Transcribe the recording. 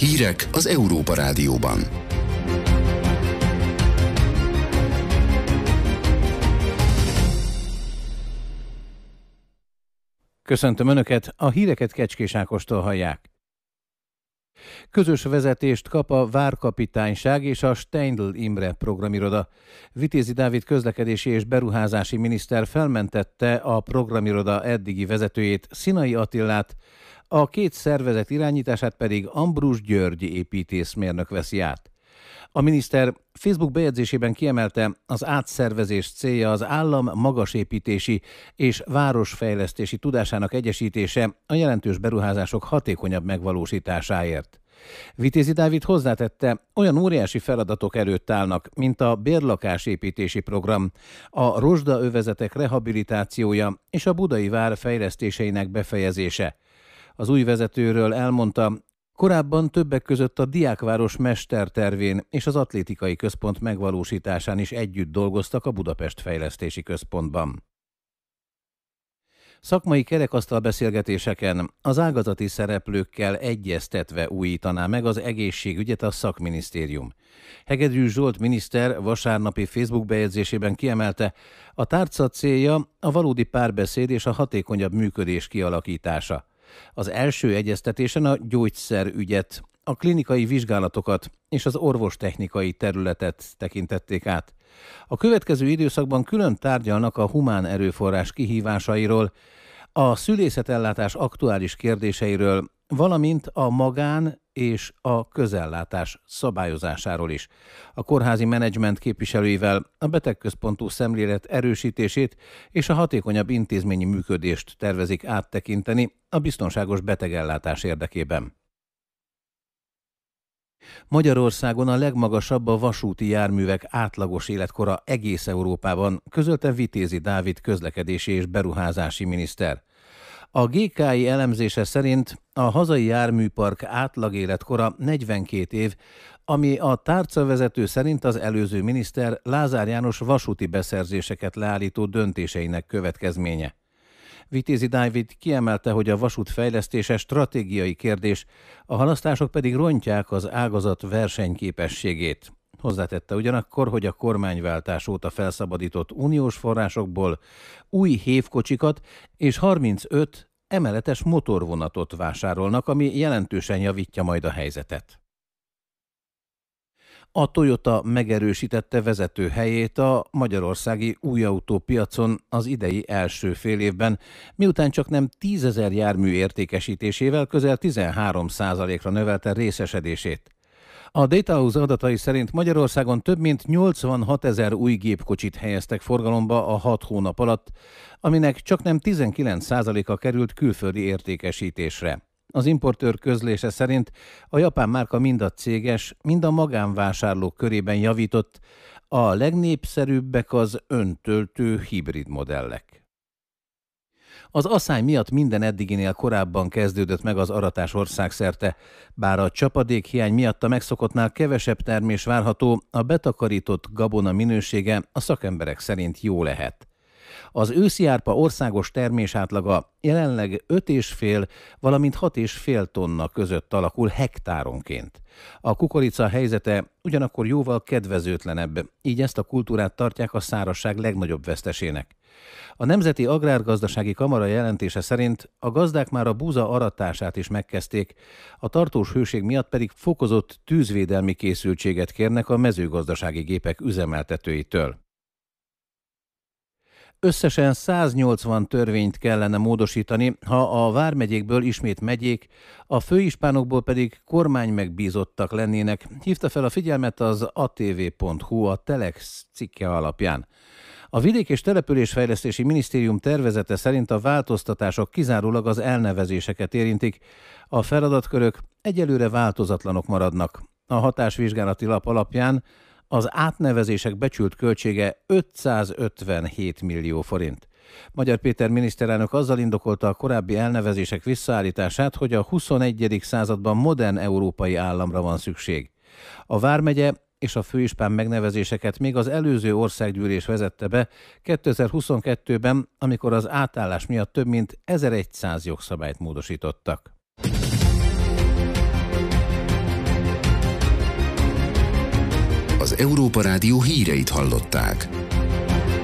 Hírek az Európa Rádióban. Köszöntöm Önöket, a híreket Kecskés Ákostól hallják. Közös vezetést kap a Várkapitányság és a Steindl Imre programiroda. Vitézi Dávid közlekedési és beruházási miniszter felmentette a programiroda eddigi vezetőjét, Szinai Attilát, a két szervezet irányítását pedig Ambrus György építészmérnök veszi át. A miniszter Facebook bejegyzésében kiemelte, az átszervezés célja az állam magasépítési és városfejlesztési tudásának egyesítése a jelentős beruházások hatékonyabb megvalósításáért. Vitézi Dávid hozzátette, olyan óriási feladatok előtt állnak, mint a bérlakásépítési program, a rozsdaövezetek rehabilitációja és a Budai vár fejlesztéseinek befejezése. Az új vezetőről elmondta, korábban többek között a Diákváros mestertervén és az atlétikai központ megvalósításán is együtt dolgoztak a Budapest Fejlesztési Központban. Szakmai kerekasztal beszélgetéseken az ágazati szereplőkkel egyeztetve újítaná meg az egészségügyet a szakminisztérium. Hegedűs Zsolt miniszter vasárnapi Facebook bejegyzésében kiemelte, a tárca célja a valódi párbeszéd és a hatékonyabb működés kialakítása. Az első egyeztetésen a gyógyszerügyet, a klinikai vizsgálatokat és az orvostechnikai területet tekintették át. A következő időszakban külön tárgyalnak a humán erőforrás kihívásairól, a szülészetellátás aktuális kérdéseiről, valamint a magán és a közellátás szabályozásáról is. A kórházi menedzsment képviselőivel a betegközpontú szemlélet erősítését és a hatékonyabb intézményi működést tervezik áttekinteni a biztonságos betegellátás érdekében. Magyarországon a legmagasabb a vasúti járművek átlagos életkora egész Európában, közölte Vitézi Dávid közlekedési és beruházási miniszter. A GKI elemzése szerint a hazai járműpark átlagéletkora 42 év, ami a tárcavezető szerint az előző miniszter Lázár János vasúti beszerzéseket leállító döntéseinek következménye. Vitézi Dávid kiemelte, hogy a vasút fejlesztése stratégiai kérdés, a halasztások pedig rontják az ágazat versenyképességét. Hozzátette ugyanakkor, hogy a kormányváltás óta felszabadított uniós forrásokból új hévkocsikat és 35 emeletes motorvonatot vásárolnak, ami jelentősen javítja majd a helyzetet. A Toyota megerősítette vezető helyét a magyarországi új autópiacon az idei első fél évben, miután csaknem 10 000 jármű értékesítésével közel 13%-ra növelte részesedését. A Data House adatai szerint Magyarországon több mint 86 000 új gépkocsit helyeztek forgalomba a 6 hónap alatt, aminek csaknem 19%-a került külföldi értékesítésre. Az importőr közlése szerint a japán márka mind a céges, mind a magánvásárlók körében javított, a legnépszerűbbek az öntöltő hibrid modellek. Az aszály miatt minden eddiginél korábban kezdődött meg az aratás országszerte, bár a csapadékhiány miatt a megszokottnál kevesebb termés várható, a betakarított gabona minősége a szakemberek szerint jó lehet. Az őszi árpa országos termésátlaga jelenleg 5,5, valamint 6,5 tonna között alakul hektáronként. A kukorica helyzete ugyanakkor jóval kedvezőtlenebb, így ezt a kultúrát tartják a szárazság legnagyobb vesztesének. A Nemzeti Agrárgazdasági Kamara jelentése szerint a gazdák már a búza aratását is megkezdték, a tartós hőség miatt pedig fokozott tűzvédelmi készültséget kérnek a mezőgazdasági gépek üzemeltetőitől. Összesen 180 törvényt kellene módosítani, ha a vármegyékből ismét megyék, a főispánokból pedig kormánymegbízottak lennének, hívta fel a figyelmet az atv.hu a Telex cikke alapján. A Vidék- és Településfejlesztési Minisztérium tervezete szerint a változtatások kizárólag az elnevezéseket érintik, a feladatkörök egyelőre változatlanok maradnak. A hatásvizsgálati lap alapján az átnevezések becsült költsége 557 millió forint. Magyar Péter miniszterelnök azzal indokolta a korábbi elnevezések visszaállítását, hogy a 21. században modern európai államra van szükség. A vármegye és a főispán megnevezéseket még az előző országgyűlés vezette be 2022-ben, amikor az átállás miatt több mint 1100 jogszabályt módosítottak. Az Európa Rádió híreit hallották.